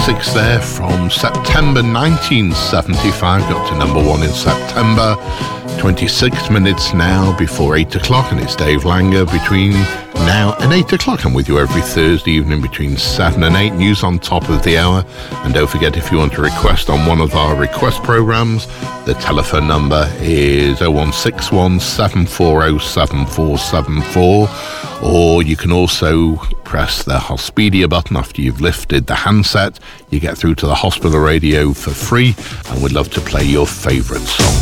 classics there from September 1975, got to number one in September. 26 minutes now before 8 o'clock, and it's Dave Langer. Between now and 8 o'clock, I'm with you every Thursday evening between 7 and 8. News on top of the hour. And don't forget, if you want to request on one of our request programs, the telephone number is 0161 740 7474. Or you can also press the Hospedia button after you've lifted the handset. You get through to the hospital radio for free, and we'd love to play your favourite song.